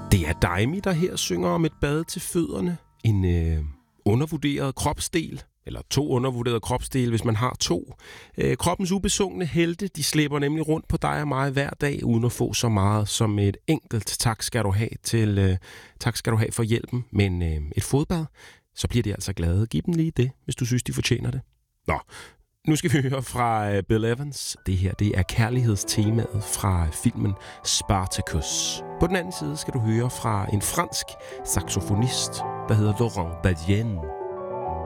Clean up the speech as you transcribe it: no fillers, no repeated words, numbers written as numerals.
Det er Daimi, der her synger om et bad til fødderne. En undervurderet kropsdel, eller 2 undervurderede kropsdele, hvis man har 2. Kroppens ubesungne helte, de slæber nemlig rundt på dig og mig hver dag, uden at få så meget som et enkelt tak skal du have for hjælpen. Men et fodbad, så bliver de altså glade. Giv dem lige det, hvis du synes, de fortjener det. Nå, nu skal vi høre fra Bill Evans. Det her, det er kærlighedstemaet fra filmen Spartacus. På den anden side skal du høre fra en fransk saxofonist, der hedder Laurent Badiane.